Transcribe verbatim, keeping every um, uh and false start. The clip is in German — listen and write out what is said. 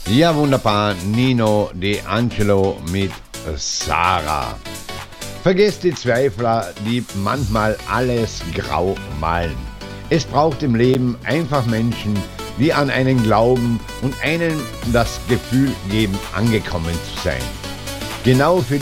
Ja, wunderbar. Nino D'Angelo mit Sarah. Vergesst die Zweifler, die manchmal alles grau malen. Es braucht im Leben einfach Menschen, die an einen glauben und einem das Gefühl geben, angekommen zu sein. Genau für